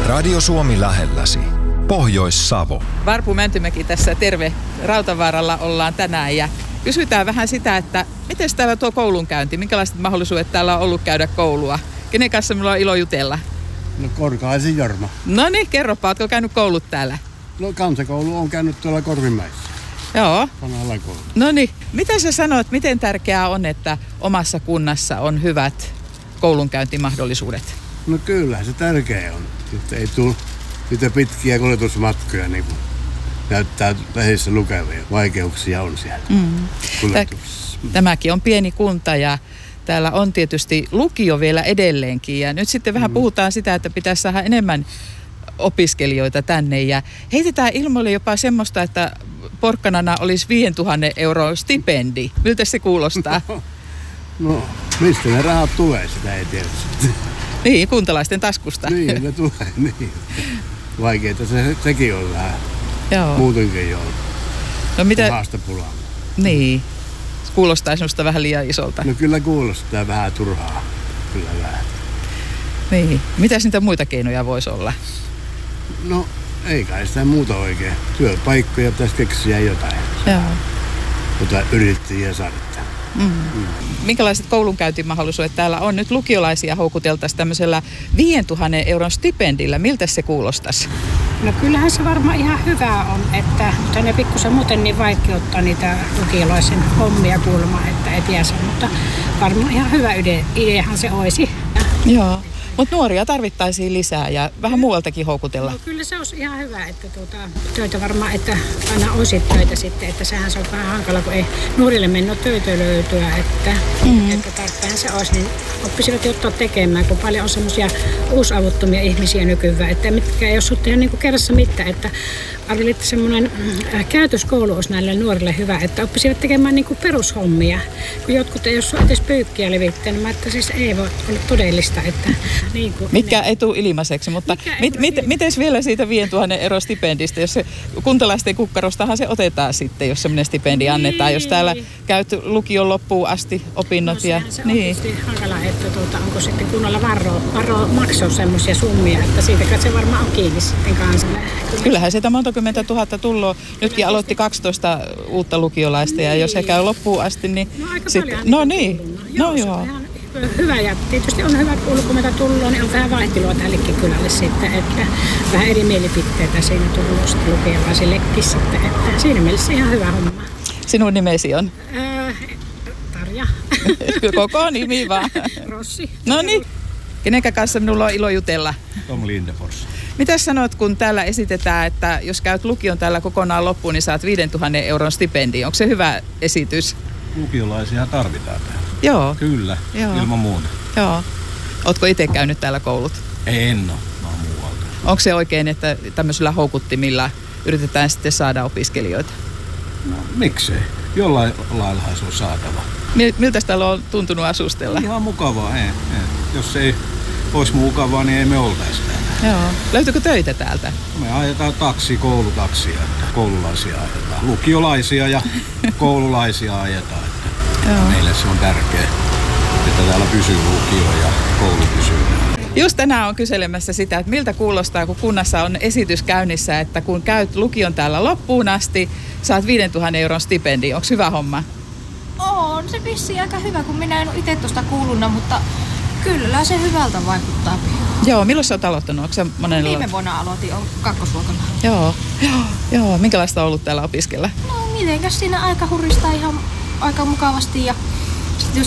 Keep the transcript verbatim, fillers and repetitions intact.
Radio Suomi lähelläsi. Pohjois-Savo. Varpu Mäntymäki tässä, terve. Rautavaaralla ollaan tänään ja kysytään vähän sitä, että miten täällä tuo koulunkäynti? Minkälaiset mahdollisuudet täällä on ollut käydä koulua? Kenen kanssa minulla on ilo jutella? No Korkaisen Jorma. No niin, kerropa, ootko käynyt koulut täällä? No kansakoulu on käynyt tuolla Korvimäessä. Joo. Vanhalla koulu. No niin, mitä sä sanot, miten tärkeää on, että omassa kunnassa on hyvät koulunkäyntimahdollisuudet? No kyllähän se tärkeä on, että ei tule niitä pitkiä kuljetusmatkoja niin kuin näyttää lehdessä lukevia. Vaikeuksia on siellä Mm. kuljetuksessa. Tämäkin on pieni kunta ja täällä on tietysti lukio vielä edelleenkin. Ja nyt sitten vähän Mm. puhutaan sitä, että pitäisi saada enemmän opiskelijoita tänne. Ja heitetään ilmoille jopa semmoista, että porkkanana olisi viisituhatta euroa stipendi. Miltä se kuulostaa? No, mistä ne rahat tulee, sitä ei tiedä sitten. Niin, kuntalaisten taskusta. Niin, ne tulee, niin. Vaikeita se, sekin on vähän. Joo. Muutenkin jo. No mitä? Maasta pulaa. Niin. Kuulostaa sinusta vähän liian isolta. No kyllä kuulostaa vähän turhaa. Kyllä vähän. Niin. Mitäs niitä muita keinoja voisi olla? No, ei kai sitä muuta oikein. Työpaikkoja pitäisi keksiä jotain. Joo. Jota yrittäjiä saada. Mm. Mm. Minkälaiset koulunkäyntimahdollisuudet täällä on? Nyt lukiolaisia houkuteltaisiin tämmöisellä viisituhatta euron stipendillä. Miltä se kuulostaisi? No kyllähän se varmaan ihan hyvä on, että mutta ne pikkusen muuten niin vaikeuttaa niitä lukiolaisen hommia kuulemma, että ei tiedä, mutta varmaan ihan hyvä ide, ideahan se olisi. Joo. Mutta nuoria tarvittaisiin lisää ja vähän muualtakin houkutella. No kyllä se olisi ihan hyvä, että tuota, töitä varmaan, että aina olisi töitä sitten, että sehän se on vähän hankala, kun ei nuorille mennä töitä löytyä, että, mm-hmm. että tarpeehan se olisi, niin oppisivat ottaa tekemään, kun paljon on semmoisia uusavuttomia ihmisiä nykyään, että mitkä ei ole tehdä niin kuin kerrassa mitään, että arvelin, että semmoinen äh, käytöskoulu olisi näille nuorille hyvä, että oppisivat tekemään niin kuin perushommia, kun jotkut ei ole edes pyykkiä levittänyt, että siis ei voi olla todellista, että niin kuin mitkä ei tule ilmaiseksi, mutta mit, mit, mites vielä siitä viisituhatta euron stipendistä, jos se kuntalaisten kukkarostahan se otetaan sitten, jos semmoinen stipendi niin annetaan, jos täällä käyt lukion loppuun asti opinnot. No, ja se niin. on tietysti hankala, että tuota, onko sitten kunnalla varo, varo maksaa semmoisia summia, että siitä se varmaan on kiinni sitten kansalle. Kyllähän sitä montakymmentä tuhatta tullut. Nytkin aloitti kaksitoista uutta lukiolaista niin. Ja jos he käy loppuun asti, niin no, aika sitten, no niin, no, no joo. Hyvä ja tietysti on hyvä kuulu, kun meitä tullut, niin on vähän vaihtelua tällekin kylälle sitten, että vähän eri mielipiteitä siinä tullut sitten lukiolaisillekin sitten, että siinä mielessä ihan hyvä homma. Sinun nimesi on? Ää, Tarja. Koko nimi vaan. Rossi. No niin. Kenenkä kanssa minulla on ilo jutella? Tom Lindefors. Mitäs sanot, kun täällä esitetään, että jos käyt lukion täällä kokonaan loppuun, niin saat viisituhatta euron stipendi. Onko se hyvä esitys? Lukiolaisia tarvitaan täällä. Joo. Kyllä, Joo. ilman muuta. Joo. Ootko itse käynyt täällä koulut? En ole, mä oon muualta. Onko se oikein, että tämmöisillä houkuttimilla yritetään sitten saada opiskelijoita? No, miksei? Jollain laillahan se on saatava. Miltä täällä on tuntunut asustella? Ihan mukavaa, ei, ei. Jos ei olisi mukavaa, niin ei me oltaisi täällä. Joo. Löytyykö töitä täältä? Me ajetaan taksi, koulutaksia, että koululaisia ajetaan. Lukiolaisia ja koululaisia ajetaan. Että Joo. meille se on tärkeää, että täällä pysyy lukio ja koulu pysyy. Just tänään on kyselemässä sitä, että miltä kuulostaa, kun kunnassa on esitys käynnissä, että kun käyt lukion täällä loppuun asti, saat viisituhatta euron stipendi. Onko hyvä homma? On se vissiin aika hyvä, kun minä en ole itse tuosta kuulunut, mutta kyllä se hyvältä vaikuttaa. Joo, milloin sä oot aloittanut? Onko se monen Viime vuonna aloitin, on kakkosluokalla. Joo, joo, joo. Minkälaista on ollut täällä opiskella? No mitenkäs siinä aika huristaa ihan aika mukavasti ja sitten